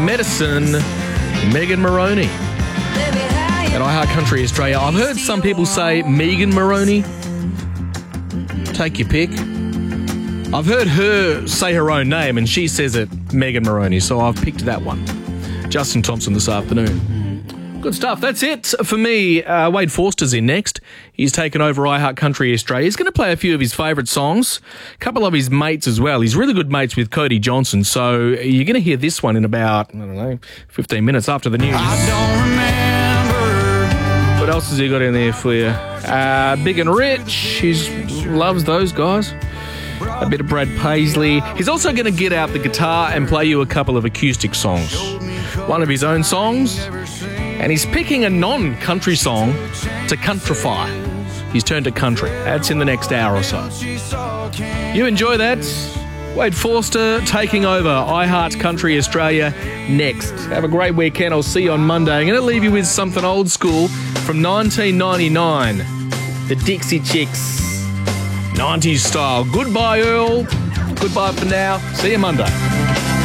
Medicine, Megan Moroney. At iHeart Country Australia. I've heard some people say Megan Moroney. Take your pick. I've heard her say her own name and she says it Megan Moroney, so I've picked that one. Justin Thompson this afternoon. Good stuff. That's it for me. Wade Forster's in next. He's taken over iHeart Country Australia. He's going to play a few of his favourite songs, a couple of his mates as well. He's really good mates with Cody Johnson, so you're going to hear this one in about, 15 minutes after the news. I don't remember. What else has he got in there for you? Big and Rich. He loves those guys. A bit of Brad Paisley. He's also going to get out the guitar and play you a couple of acoustic songs. One of his own songs. And he's picking a non-country song to countrify. He's turned to country. That's in the next hour or so. You enjoy that? Wade Forster taking over iHeart Country Australia next. Have a great weekend. I'll see you on Monday. I'm going to leave you with something old school from 1999. The Dixie Chicks. 90s style. Goodbye, Earl. Goodbye for now. See you Monday.